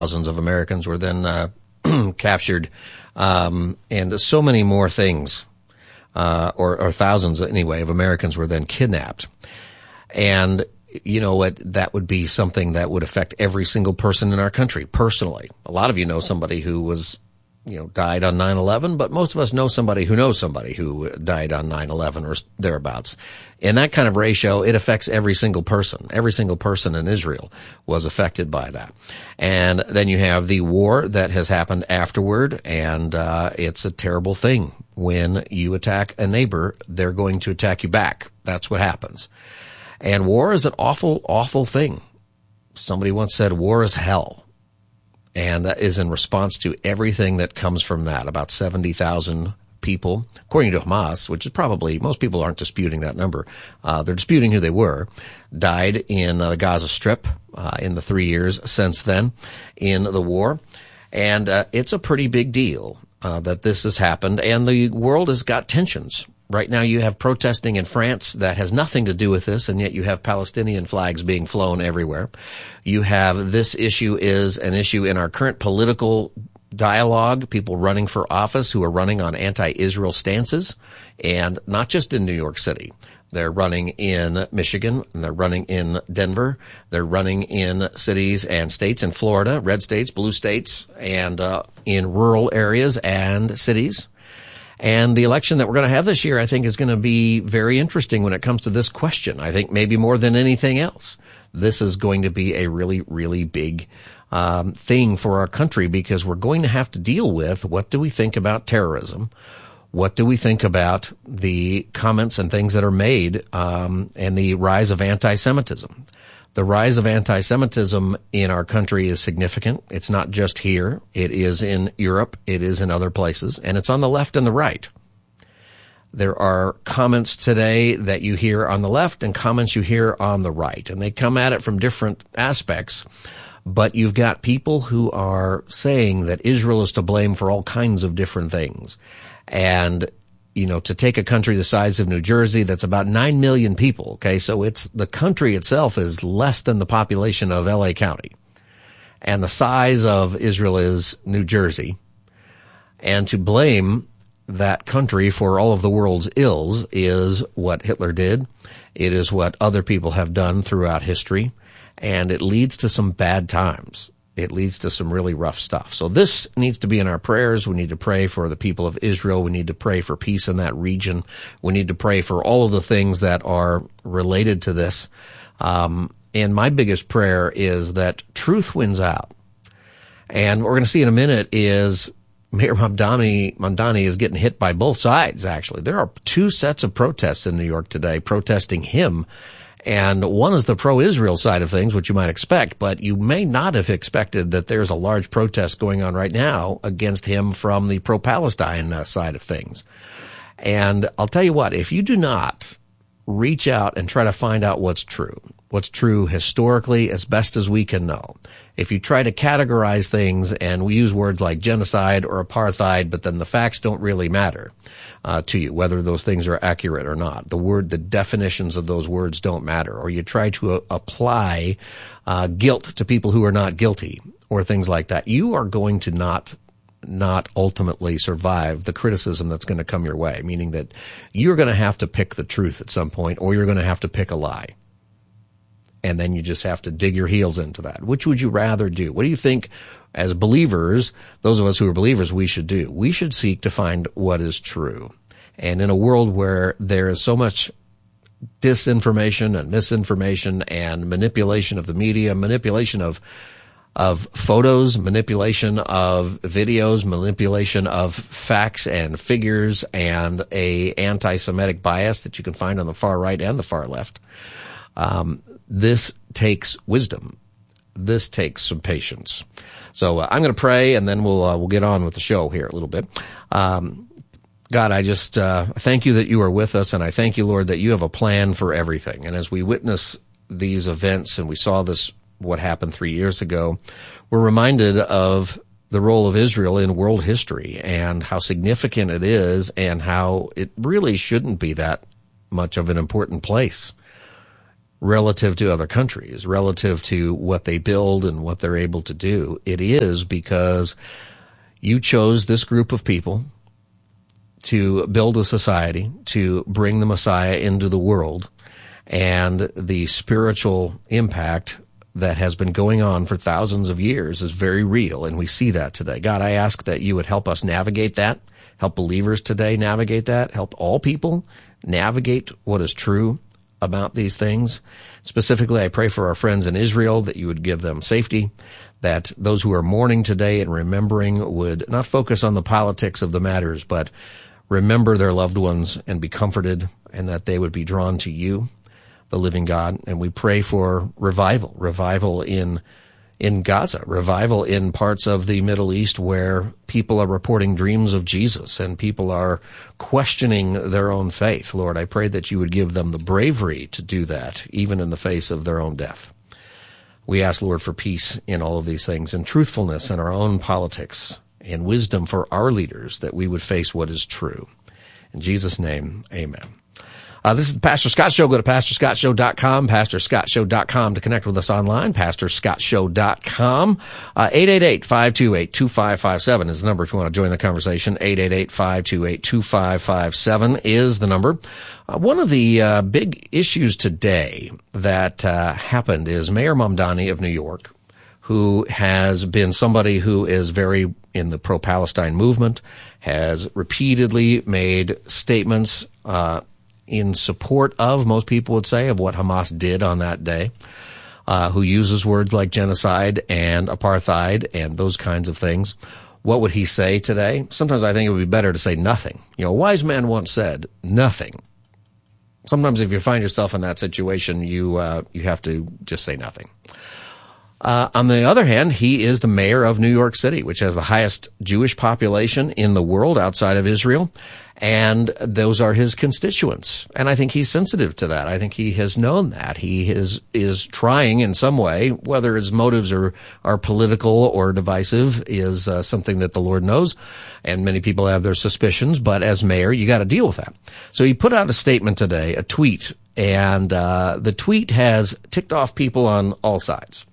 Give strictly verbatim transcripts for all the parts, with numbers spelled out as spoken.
thousands of Americans were then uh, captured, um, and so many more things, uh, or, or thousands anyway, of Americans were then kidnapped. And you know what, that would be something that would affect every single person in our country personally. A lot of you know somebody who was, you know, died on nine eleven, but most of us know somebody who knows somebody who died on nine eleven or thereabouts. In that kind of ratio, it affects every single person. Every single person in Israel was affected by that. And then you have the war that has happened afterward, and uh, it's a terrible thing. When you attack a neighbor, they're going to attack you back. That's what happens. And war is an awful, awful thing. Somebody once said war is hell. And that is in response to everything that comes from that. About seventy thousand people, according to Hamas, which is probably, most people aren't disputing that number. Uh, they're disputing who they were, died in uh, the Gaza Strip uh, in the three years since then in the war. And uh, it's a pretty big deal uh, that this has happened. And the world has got tensions. Right now you have protesting in France that has nothing to do with this, and yet you have Palestinian flags being flown everywhere. You have this issue is an issue in our current political dialogue, people running for office who are running on anti-Israel stances, and not just in New York City. They're running in Michigan, and they're running in Denver. They're running in cities and states in Florida, red states, blue states, and uh, in rural areas and cities. And the election that we're going to have this year, I think, is going to be very interesting when it comes to this question. I think maybe more than anything else, this is going to be a really, really big um, thing for our country, because we're going to have to deal with, what do we think about terrorism? What do we think about the comments and things that are made um, and the rise of anti-Semitism? The rise of anti-Semitism in our country is significant. It's not just here. It is in Europe. It is in other places. And it's on the left and the right. There are comments today that you hear on the left and comments you hear on the right. And they come at it from different aspects. But you've got people who are saying that Israel is to blame for all kinds of different things. And you know, to take a country the size of New Jersey, that's about nine million people, okay? So it's, the country itself is less than the population of L A County. And the size of Israel is New Jersey. And to blame that country for all of the world's ills is what Hitler did. It is what other people have done throughout history. And it leads to some bad times. It leads to some really rough stuff. So this needs to be in our prayers. We need to pray for the people of Israel. We need to pray for peace in that region. We need to pray for all of the things that are related to this. Um, and my biggest prayer is that truth wins out. And what we're going to see in a minute is Mayor Mamdani, Mamdani is getting hit by both sides, actually. There are two sets of protests in New York today protesting him. And one is the pro-Israel side of things, which you might expect, but you may not have expected that there's a large protest going on right now against him from the pro-Palestine uh, side of things. And I'll tell you what, if you do not reach out and try to find out what's true, what's true historically as best as we can know, if you try to categorize things and we use words like genocide or apartheid, but then the facts don't really matter uh, to you, whether those things are accurate or not. The word, the definitions of those words don't matter. Or you try to uh, apply uh, guilt to people who are not guilty or things like that. You are going to not not ultimately survive the criticism that's going to come your way, meaning that you're going to have to pick the truth at some point, or you're going to have to pick a lie. And then you just have to dig your heels into that. Which would you rather do? What do you think, as believers, those of us who are believers, we should do? We should seek to find what is true. And in a world where there is so much disinformation and misinformation and manipulation of the media, manipulation of of photos, manipulation of videos, manipulation of facts and figures, and a anti-Semitic bias that you can find on the far right and the far left, um, this takes wisdom. This takes some patience. So uh, I'm going to pray, and then we'll uh, we'll get on with the show here a little bit. Um, God, I just uh, thank you that you are with us, and I thank you, Lord, that you have a plan for everything. And as we witness these events, and we saw this, what happened three years ago, we're reminded of the role of Israel in world history and how significant it is, and how it really shouldn't be that much of an important place. relative to other countries, relative to what they build and what they're able to do. It is because you chose this group of people to build a society, to bring the Messiah into the world, and the spiritual impact that has been going on for thousands of years is very real, and we see that today. God, I ask that you would help us navigate that, help believers today navigate that, help all people navigate what is true about these things. Specifically, I pray for our friends in Israel that you would give them safety, that those who are mourning today and remembering would not focus on the politics of the matters, but remember their loved ones and be comforted, and that they would be drawn to you, the living God. And we pray for revival, revival in in Gaza, revival in parts of the Middle East where people are reporting dreams of Jesus and people are questioning their own faith. Lord, I pray that you would give them the bravery to do that, even in the face of their own death. We ask, Lord, for peace in all of these things, and truthfulness in our own politics, and wisdom for our leaders, that we would face what is true. In Jesus' name, amen. Uh, this is the Pastor Scott Show. Go to pastor scott show dot com, pastor scott show dot com to connect with us online, pastor scott show dot com. Uh, eight eight eight, five two eight, two five five seven is the number if you want to join the conversation. eight eight eight, five two eight, two five five seven is the number. Uh, one of the uh, big issues today that uh, happened is Mayor Mamdani of New York, who has been somebody who is very in the pro-Palestine movement, has repeatedly made statements uh in support of, most people would say, of what Hamas did on that day, uh, who uses words like genocide and apartheid and those kinds of things. What would he say today? Sometimes I think it would be better to say nothing. You know, a wise man once said, nothing. Sometimes if you find yourself in that situation, you uh, you have to just say nothing. Uh, on the other hand, he is the mayor of New York City, which has the highest Jewish population in the world outside of Israel. And those are his constituents. And I think he's sensitive to that. I think he has known that. He is, is trying in some way, whether his motives are, are political or divisive is uh, something that the Lord knows. And many people have their suspicions, but as mayor, you got to deal with that. So he put out a statement today, a tweet, and uh, the tweet has ticked off people on all sides.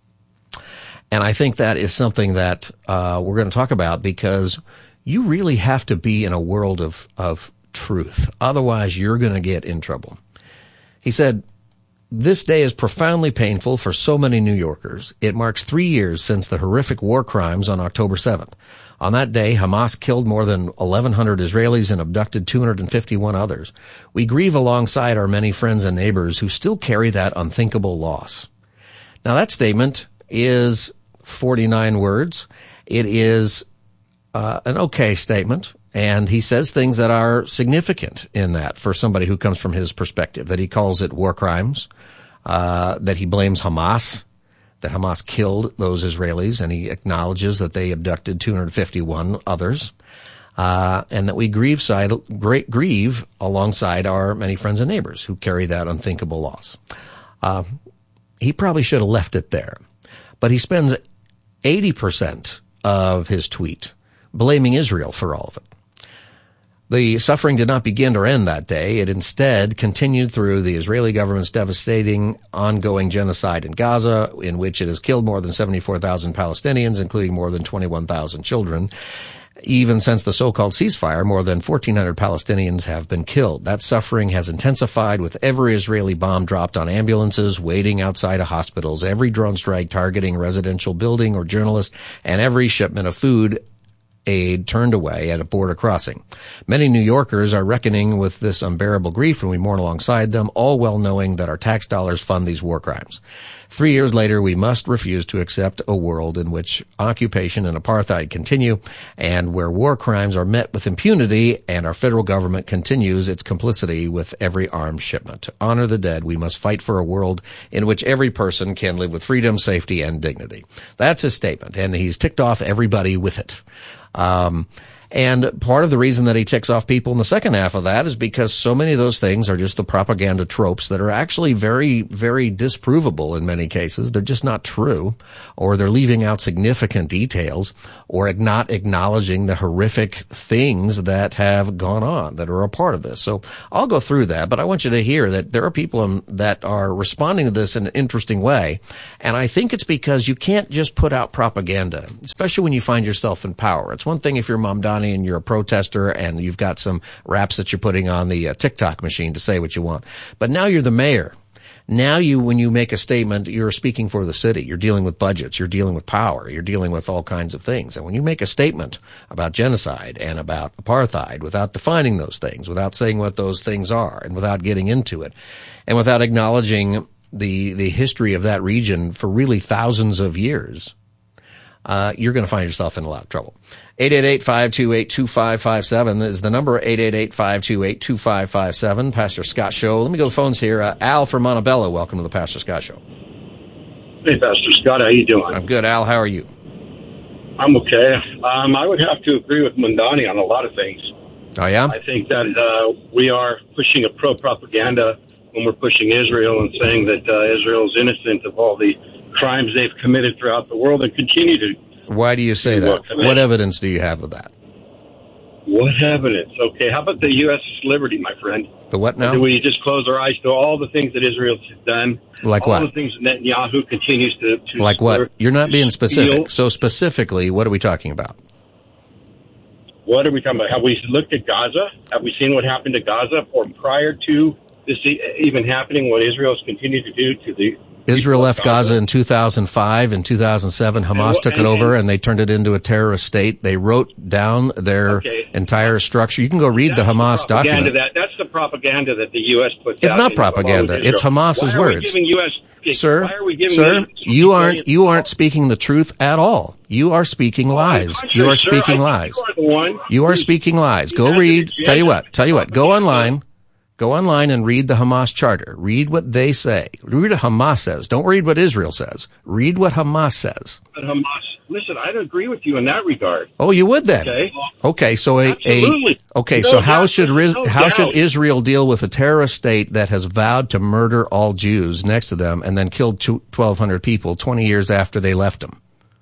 And I think that is something that uh, we're going to talk about, because you really have to be in a world of, of truth. Otherwise, you're going to get in trouble. He said, this day is profoundly painful for so many New Yorkers. It marks three years since the horrific war crimes on October seventh. On that day, Hamas killed more than eleven hundred Israelis and abducted two hundred fifty-one others. We grieve alongside our many friends and neighbors who still carry that unthinkable loss. Now, that statement is forty-nine words. It is Uh, an okay statement, and he says things that are significant in that for somebody who comes from his perspective, that he calls it war crimes, uh, that he blames Hamas, that Hamas killed those Israelis, and he acknowledges that they abducted two hundred fifty-one others, uh, and that we grieve, side, great, grieve alongside our many friends and neighbors who carry that unthinkable loss. Uh, he probably should have left it there, but he spends eighty percent of his tweet blaming Israel for all of it. The suffering did not begin or end that day. It instead continued through the Israeli government's devastating ongoing genocide in Gaza, in which it has killed more than seventy-four thousand Palestinians, including more than twenty-one thousand children. Even since the so-called ceasefire, more than fourteen hundred Palestinians have been killed. That suffering has intensified with every Israeli bomb dropped on ambulances waiting outside of hospitals, every drone strike targeting a residential building or journalist, and every shipment of food aid turned away at a border crossing. Many New Yorkers are reckoning with this unbearable grief, and we mourn alongside them, all well knowing that our tax dollars fund these war crimes. Three years later, we must refuse to accept a world in which occupation and apartheid continue, and where war crimes are met with impunity, and our federal government continues its complicity with every arms shipment. To honor the dead, we must fight for a world in which every person can live with freedom, safety, and dignity. That's his statement, and he's ticked off everybody with it. Um, And part of the reason that he ticks off people in the second half of that is because so many of those things are just the propaganda tropes that are actually very, very disprovable in many cases. They're just not true, or they're leaving out significant details, or not acknowledging the horrific things that have gone on that are a part of this. So I'll go through that, but I want you to hear that there are people that are responding to this in an interesting way. And I think it's because you can't just put out propaganda, especially when you find yourself in power. It's one thing if you're Mamdani and you're a protester and you've got some raps that you're putting on the uh, TikTok machine to say what you want. But now you're the mayor. Now you, when you make a statement, you're speaking for the city. You're dealing with budgets. You're dealing with power. You're dealing with all kinds of things. And when you make a statement about genocide and about apartheid without defining those things, without saying what those things are, and without getting into it, and without acknowledging the, the history of that region for really thousands of years, uh, you're going to find yourself in a lot of trouble. eight eight eight, five two eight, two five five seven is the number, eight eight eight, five two eight, two five five seven. Pastor Scott Show. Let me go to the phones here. Uh, Al from Montebello, welcome to the Pastor Scott Show. Hey, Pastor Scott, how you doing? I'm good. Al, how are you? I'm okay. Um, I would have to agree with Mamdani on a lot of things. Oh, yeah? I think that uh, we are pushing a pro-propaganda when we're pushing Israel and saying that uh, Israel is innocent of all the crimes they've committed throughout the world and continue to. Why do you say that? What evidence do you have of that? What evidence? Okay, how about the U S liberty, my friend? The what now? Do we just close our eyes to all the things that Israel has done? Like all what? All the things that Netanyahu continues to... to like what? You're not being specific. Steal. So specifically, what are we talking about? What are we talking about? Have we looked at Gaza? Have we seen what happened to Gaza? Or prior to this even happening, what Israel has continued to do to the... Israel left Gaza. Gaza in two thousand five. In two thousand seven, Hamas and, took and, it over, and they turned it into a terrorist state. They wrote down their okay. entire structure. You can go read that's the Hamas the document. That, that's the propaganda that the U S puts it's out. It's not propaganda. It's Hamas's words. U S, sir, why are we giving sir, you aren't you aren't speaking the truth at all. You are speaking lies. Contrary, you are sir, speaking lies. You are, the one you are speaking lies. Go read. Tell you what. Tell you what. Go online. Go online and read the Hamas charter. Read what they say. Read what Hamas says. Don't read what Israel says. Read what Hamas says. But Hamas, listen, I don't agree with you in that regard. Oh, you would then? Okay. Okay, so a, a okay, no so how doubt. should no how doubt. should Israel deal with a terrorist state that has vowed to murder all Jews next to them and then killed twelve hundred people twenty years after they left them?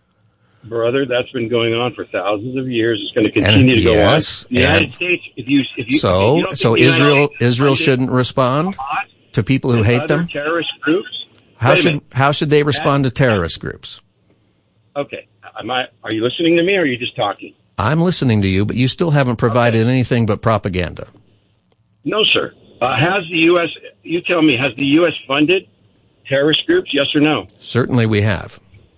Brother, that's been going on for thousands of years. It's going to continue and, to go yes, on. The United States, if you, if you, so, if you so Israel, Israel shouldn't respond to people who hate them. Terrorist groups. How should, how should they respond to terrorist groups? Okay, am I? Are you listening to me, or are you just talking? I'm listening to you, but you still haven't provided okay. anything but propaganda. No, sir. Uh, has the U S? You tell me. Has the U S funded terrorist groups? Yes or no? Certainly, we have.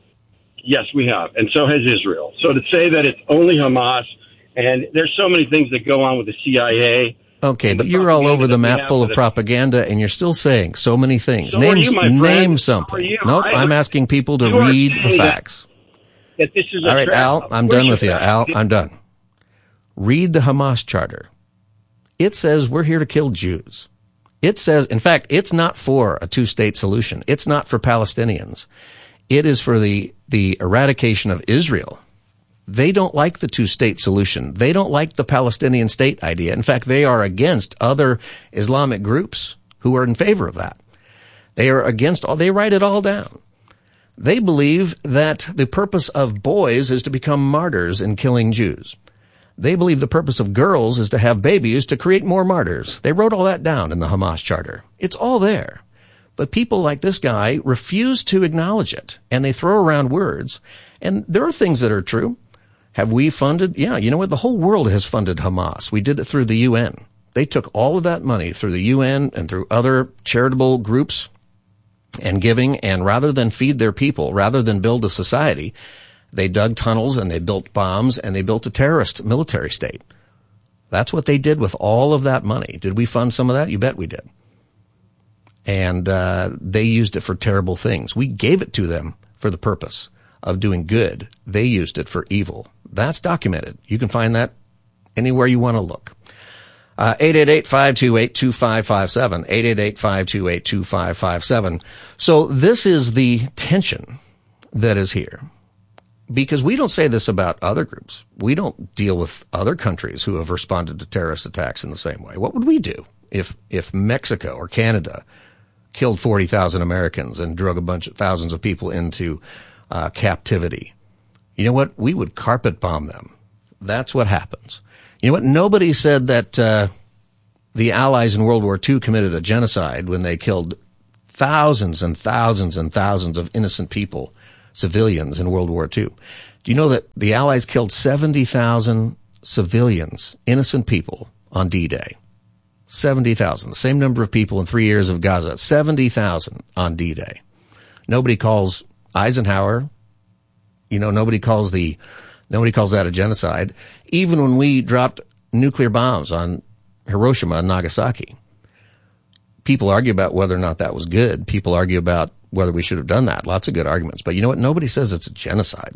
Yes, we have, and so has Israel. So to say that it's only Hamas, and there's so many things that go on with the C I A. Okay, but you're all over the map full of propaganda, and you're still saying so many things. So name, are you, my friend. name something. You? Nope, I, I'm asking people to read the facts. That, that this is all right, trap. Al, I'm done with you. Al, I'm done. Read the Hamas charter. It says we're here to kill Jews. It says, in fact, it's not for a two-state solution. It's not for Palestinians. It is for the, the eradication of Israel. They don't like the two-state solution. They don't like the Palestinian state idea. In fact, they are against other Islamic groups who are in favor of that. They are against all, they write it all down. They believe that the purpose of boys is to become martyrs in killing Jews. They believe the purpose of girls is to have babies to create more martyrs. They wrote all that down in the Hamas charter. It's all there. But people like this guy refuse to acknowledge it, and they throw around words. And there are things that are true. Have we funded? Yeah, you know what? The whole world has funded Hamas. We did it through the U N. They took all of that money through the U N and through other charitable groups and giving, and rather than feed their people, rather than build a society, they dug tunnels and they built bombs and they built a terrorist military state. That's what they did with all of that money. Did we fund some of that? You bet we did. And uh they used it for terrible things. We gave it to them for the purpose of doing good. They used it for evil. That's documented. You can find that anywhere you want to look. Uh, eight eight eight, five two eight, two five five seven, eight eight eight, five two eight, two five five seven. So this is the tension that is here. Because we don't say this about other groups. We don't deal with other countries who have responded to terrorist attacks in the same way. What would we do if if Mexico or Canada killed forty thousand Americans and drug a bunch of thousands of people into uh, captivity? You know what? We would carpet bomb them. That's what happens. You know what? Nobody said that uh, the Allies in World War Two committed a genocide when they killed thousands and thousands and thousands of innocent people, civilians in World War Two. Do you know that the Allies killed seventy thousand civilians, innocent people, on D-Day? seventy thousand. The same number of people in three years of Gaza. seventy thousand on D-Day. Nobody calls Eisenhower, you know, nobody calls the, nobody calls that a genocide. Even when we dropped nuclear bombs on Hiroshima and Nagasaki, people argue about whether or not that was good. People argue about whether we should have done that. Lots of good arguments. But you know what? Nobody says it's a genocide.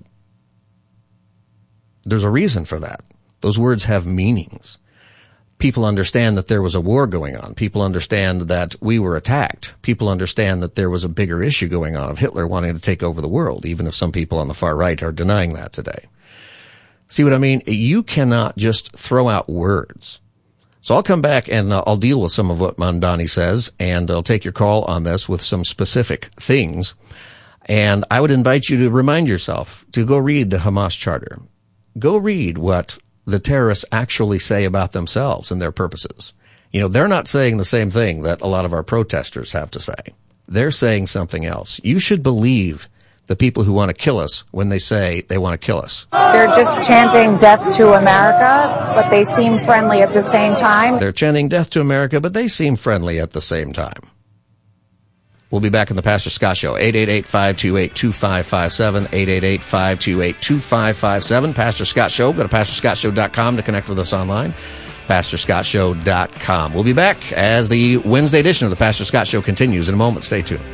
There's a reason for that. Those words have meanings. People understand that there was a war going on. People understand that we were attacked. People understand that there was a bigger issue going on of Hitler wanting to take over the world, even if some people on the far right are denying that today. See what I mean? You cannot just throw out words. So I'll come back and uh, I'll deal with some of what Mamdani says, and I'll take your call on this with some specific things. And I would invite you to remind yourself to go read the Hamas Charter. Go read what the terrorists actually say about themselves and their purposes. You know, they're not saying the same thing that a lot of our protesters have to say. They're saying something else. You should believe the people who want to kill us when they say they want to kill us. They're just chanting death to America, but they seem friendly at the same time. They're chanting death to America, but they seem friendly at the same time. We'll be back in the Pastor Scott Show. eight eight eight, five two eight, two five five seven, eight eight eight, five two eight, two five five seven. Pastor Scott Show. Go to pastor scott show dot com to connect with us online. pastor scott show dot com. We'll be back as the Wednesday edition of the Pastor Scott Show continues in a moment. Stay tuned.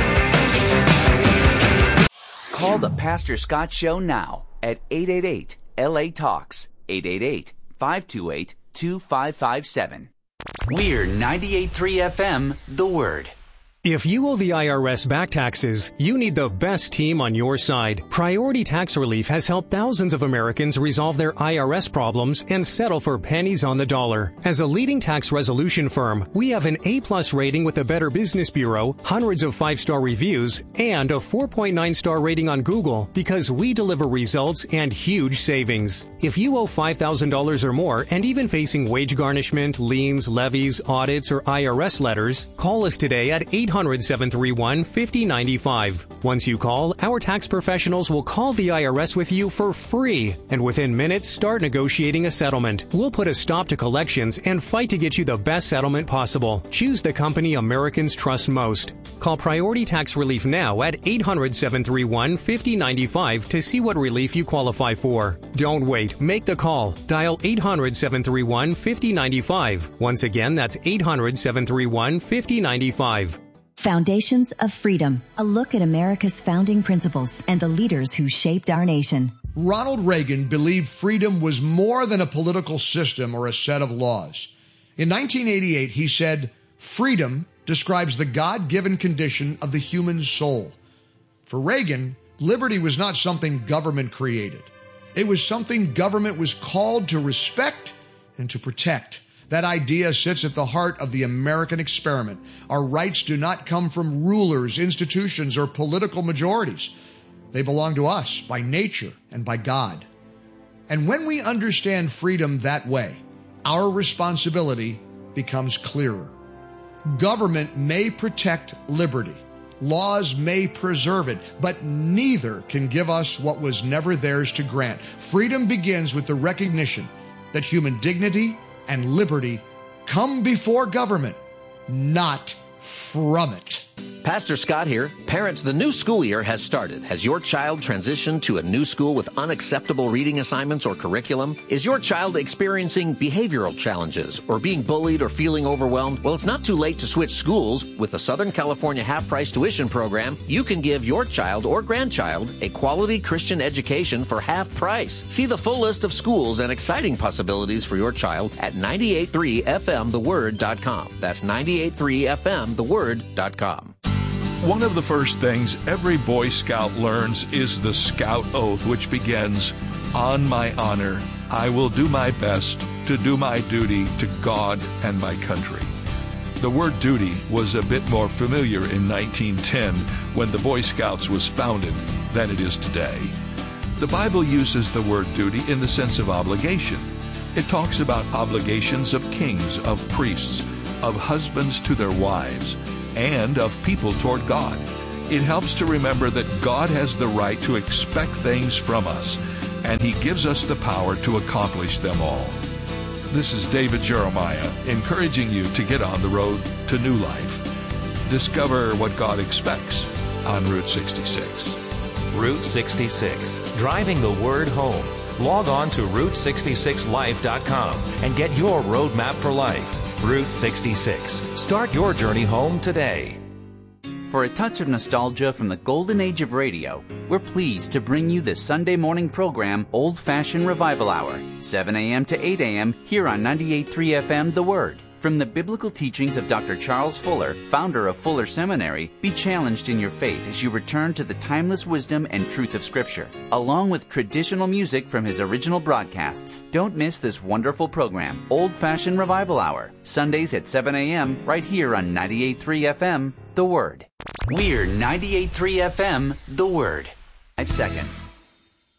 Call the Pastor Scott Show now at eight eight eight, L A Talks, eight eight eight, five two eight, two five five seven. We're ninety-eight point three F M, The Word. If you owe the I R S back taxes, you need the best team on your side. Priority Tax Relief has helped thousands of Americans resolve their I R S problems and settle for pennies on the dollar. As a leading tax resolution firm, we have an A-plus rating with the Better Business Bureau, hundreds of five-star reviews, and a four point nine star rating on Google because we deliver results and huge savings. If you owe five thousand dollars or more and even facing wage garnishment, liens, levies, audits, or I R S letters, call us today at eight hundred, seven three one, five oh nine five. Once you call, our tax professionals will call the I R S with you for free, and within minutes start negotiating a settlement. We'll put a stop to collections and fight to get you the best settlement possible. Choose the company Americans trust most. Call Priority Tax Relief now at eight hundred, seven three one, five oh nine five to see what relief you qualify for. Don't wait. Make the call. Dial eight hundred, seven three one, five oh nine five. Once again, that's eight hundred, seven three one, five oh nine five. Foundations of Freedom, a look at America's founding principles and the leaders who shaped our nation. Ronald Reagan believed freedom was more than a political system or a set of laws. In nineteen eighty-eight, he said, "Freedom describes the God-given condition of the human soul." For Reagan, liberty was not something government created. It was something government was called to respect and to protect. That idea sits at the heart of the American experiment. Our rights do not come from rulers, institutions, or political majorities. They belong to us by nature and by God. And when we understand freedom that way, our responsibility becomes clearer. Government may protect liberty. Laws may preserve it, but neither can give us what was never theirs to grant. Freedom begins with the recognition that human dignity and liberty come before government, not from it. Pastor Scott here. Parents, the new school year has started. Has your child transitioned to a new school with unacceptable reading assignments or curriculum? Is your child experiencing behavioral challenges or being bullied or feeling overwhelmed? Well, it's not too late to switch schools. With the Southern California half-price tuition program, you can give your child or grandchild a quality Christian education for half price. See the full list of schools and exciting possibilities for your child at ninety-eight point three F M the word dot com. That's ninety-eight point three F M the word dot com. One of the first things every Boy Scout learns is the Scout Oath, which begins, "On my honor, I will do my best to do my duty to God and my country." The word duty was a bit more familiar in nineteen ten when the Boy Scouts was founded than it is today. The Bible uses the word duty in the sense of obligation. It talks about obligations of kings, of priests, of husbands to their wives, and of people toward God. It helps to remember that God has the right to expect things from us, and He gives us the power to accomplish them all. This is David Jeremiah, encouraging you to get on the road to new life. Discover what God expects on Route sixty-six. Route sixty-six, driving the word home. Log on to route sixty-six life dot com and get your roadmap for life. Route sixty-six. Start your journey home today. For a touch of nostalgia from the golden age of radio, we're pleased to bring you the Sunday morning program Old Fashioned Revival Hour, seven a.m. to eight a.m. here on ninety-eight point three F M The Word. From the biblical teachings of Doctor Charles Fuller, founder of Fuller Seminary, be challenged in your faith as you return to the timeless wisdom and truth of Scripture, along with traditional music from his original broadcasts. Don't miss this wonderful program, Old Fashioned Revival Hour, Sundays at seven a.m. right here on ninety-eight point three F M The Word. We're ninety-eight point three F M The Word. Five seconds.